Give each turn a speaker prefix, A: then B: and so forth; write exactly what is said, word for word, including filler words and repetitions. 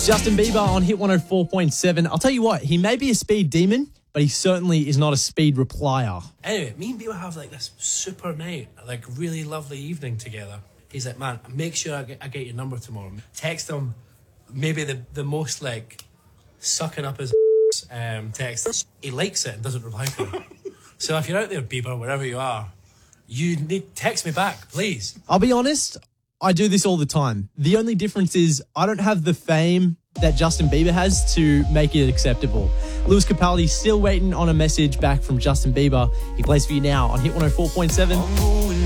A: Justin Bieber on Hit one oh four point seven. I'll tell you what, he may be a speed demon, but he certainly is not a speed replier.
B: Anyway, me and Bieber have like this super night, like really lovely evening together. He's like, man, make sure I get, I get your number tomorrow. Text him, maybe the, the most like sucking up his um, text. He likes it and doesn't reply to it. So if you're out there, Bieber, wherever you are, you need text me back, please.
A: I'll be honest, I do this all the time. The only difference is I don't have the fame that Justin Bieber has to make it acceptable. Lewis Capaldi's still waiting on a message back from Justin Bieber. He plays for you now on Hit one oh four point seven.